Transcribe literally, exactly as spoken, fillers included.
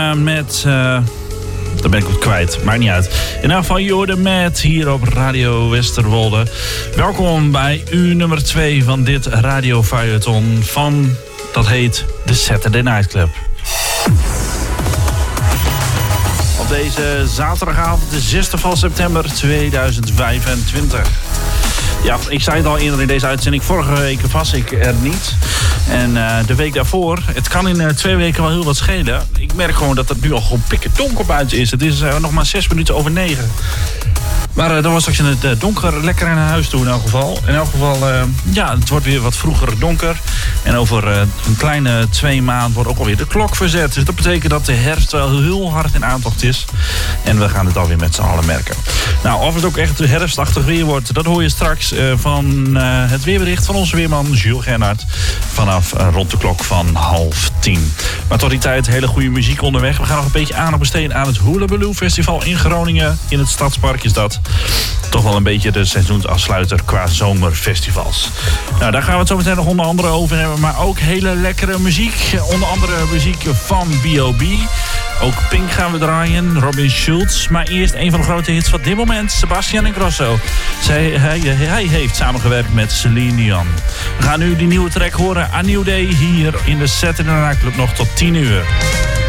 uh, met... Uh, daar ben ik het kwijt, maakt niet uit. In ieder geval, je hoorde Matt hier op Radio Westerwolde. Welkom bij uur nummer twee van dit Radio Feuilleton van... dat heet de Saturday Night Club. Op deze zaterdagavond, de zesde van september tweeduizend vijfentwintig. Ja, ik zei het al eerder in deze uitzending. Vorige week was ik er niet. En uh, de week daarvoor, het kan in uh, twee weken wel heel wat schelen. Ik merk gewoon dat het nu al gewoon pikken donker buiten is. Het is uh, nog maar zes minuten over negen. Maar uh, dan was straks in het uh, donker lekker naar huis toe in elk geval. In elk geval, uh, ja, het wordt weer wat vroeger donker. En over uh, een kleine twee maanden wordt ook alweer de klok verzet. Dus dat betekent dat de herfst wel heel hard in aantocht is. En we gaan het alweer met z'n allen merken. Nou, of het ook echt herfstachtig weer wordt, dat hoor je straks uh, van uh, het weerbericht van onze weerman Jules Gernhardt. Vanaf uh, rond de klok van half tien. Maar tot die tijd hele goede muziek onderweg. We gaan nog een beetje aandacht besteden aan het Hullabaloo Festival in Groningen. In het Stadspark is dat. Toch wel een beetje de seizoensafsluiter qua zomerfestivals. Nou, daar gaan we het zo meteen nog onder andere over hebben. Maar ook hele lekkere muziek. Onder andere muziek van B O B Ook Pink gaan we draaien. Robin Schulz. Maar eerst een van de grote hits van dit moment. Sebastian Ingrosso. Zij, hij, hij heeft samengewerkt met Celine Dion. We gaan nu die nieuwe track horen. A New Day hier in de Saturday Night Club nog tot tien uur.